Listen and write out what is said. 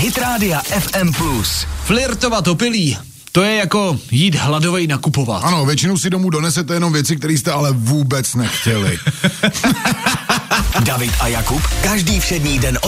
Hit Rádia FM+. Flirtovat opilí. To je jako jít hladovej nakupovat. Ano, většinou si domů donesete jenom věci, které jste ale vůbec nechtěli. David a Jakub každý všední den